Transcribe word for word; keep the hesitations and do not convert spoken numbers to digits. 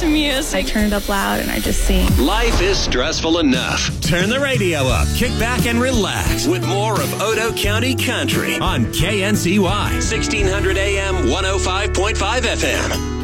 to music. I turn it up loud and I just sing. Life is stressful enough. Turn the radio up, kick back, and relax with more of Odo County Country on K N C Y, sixteen hundred A M, one oh five point five F M.